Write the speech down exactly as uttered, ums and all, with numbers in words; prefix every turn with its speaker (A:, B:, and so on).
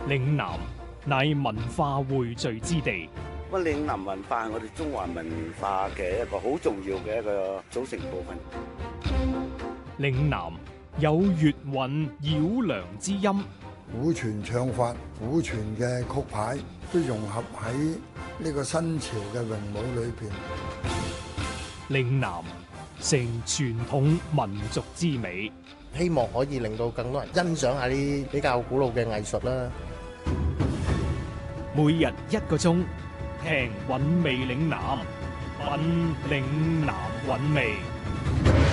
A: 嶺南乃文化匯聚之地。
B: 乜嶺南文化係我哋中華文化嘅一個好重要嘅一個組成部分。
A: 嶺南有粵韻繞梁之音，
C: 古傳唱法、古傳嘅曲牌都融合喺呢個新潮嘅詠舞裏邊。
A: 嶺南成傳統民族之美，
D: 希望可以令到更多人欣賞下啲比較古老嘅藝術啦。
A: 每日一個鐘，聽韻味嶺南，品嶺南韻味。